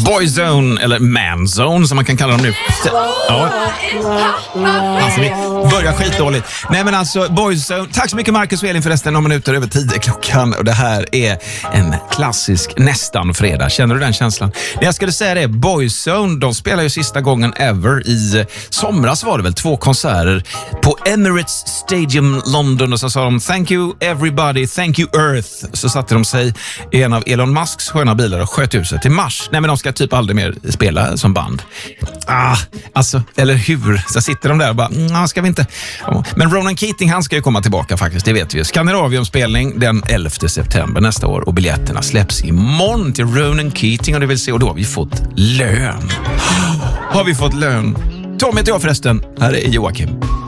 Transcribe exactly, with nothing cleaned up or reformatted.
Boyzone, eller Manzone som man kan kalla dem nu. Ja. Alltså vi börjar skitdåligt. Nej men alltså Boyzone. Tack så mycket Marcus och Elin förresten, om minuter över tio klockan. Och det här är en klassisk nästan fredag. Känner du den känslan? När jag skulle säga det, Boyzone, de spelar ju sista gången ever i somras var det väl, två konserter på Emirates Stadium London, och så sa de thank you everybody, thank you Earth. Så satte de sig i en av Elon Musks sköna bilar och sköt ut sig till Mars. Nej men de ska typ aldrig mer spela som band. Ah, alltså, eller hur? Så sitter de där och bara, nah, ska vi inte? Men Ronan Keating, han ska ju komma tillbaka faktiskt, det vet vi ju. Skandinavium-spelning den elfte september nästa år, och biljetterna släpps imorgon till Ronan Keating, och det vill se, och då har vi fått lön. Har vi fått lön? Tom heter jag förresten, här är Joakim.